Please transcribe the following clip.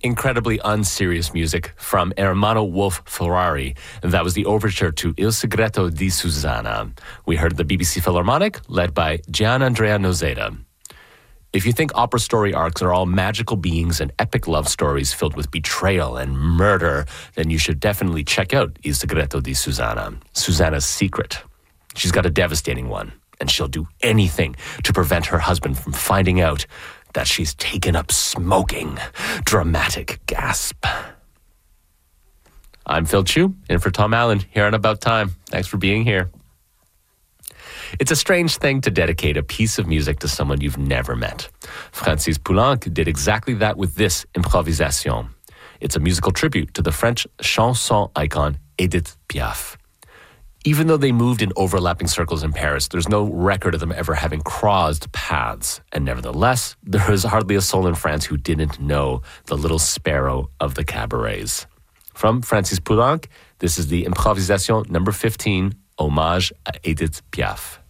incredibly unserious music from Ermanno Wolf Ferrari. That was the overture to Il Segreto di Susanna. We heard the BBC Philharmonic, led by Gianandrea Nozeda. If you think opera story arcs are all magical beings and epic love stories filled with betrayal and murder, then you should definitely check out Il Segreto di Susanna, Susanna's secret. She's got a devastating one, and she'll do anything to prevent her husband from finding out that she's taken up smoking. Dramatic gasp. I'm Phil Chu, in for Tom Allen, here on About Time. Thanks for being here. It's a strange thing to dedicate a piece of music to someone you've never met. Francis Poulenc did exactly that with this improvisation. It's a musical tribute to the French chanson icon Edith Piaf. Even though they moved in overlapping circles in Paris, there's no record of them ever having crossed paths. And nevertheless, there is hardly a soul in France who didn't know the little sparrow of the cabarets. From Francis Poulenc, this is the improvisation number 15, Hommage à Edith Piaf.